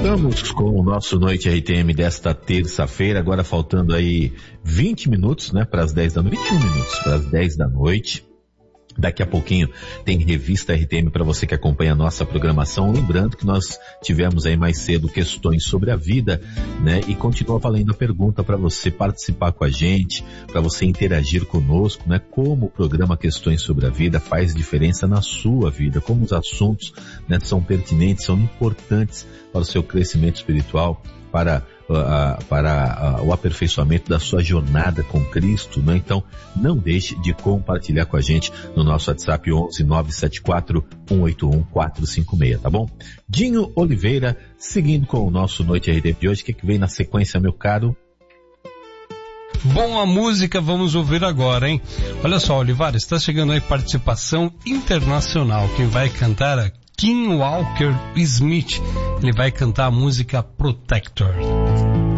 Voltamos com o nosso Noite RTM desta terça-feira, agora faltando aí 20 minutos, né, para as 10 da noite, 21 minutos para as 10 da noite. Daqui a pouquinho tem revista RTM para você que acompanha a nossa programação. Lembrando que nós tivemos aí mais cedo questões sobre a vida, né? E continua valendo a pergunta para você participar com a gente, para você interagir conosco, né? Como o programa Questões sobre a Vida faz diferença na sua vida, como os assuntos, né, são pertinentes, são importantes para o seu crescimento espiritual, para o aperfeiçoamento da sua jornada com Cristo, né? Então, não deixe de compartilhar com a gente no nosso WhatsApp 11 974 181 456, tá bom? Dinho Oliveira, seguindo com o nosso Noite RTM de hoje, o que vem na sequência, meu caro? Bom, a música vamos ouvir agora, hein? Olha só, Olivares, está chegando aí participação internacional. Quem vai cantar é Kim Walker Smith. Ele vai cantar a música Protector.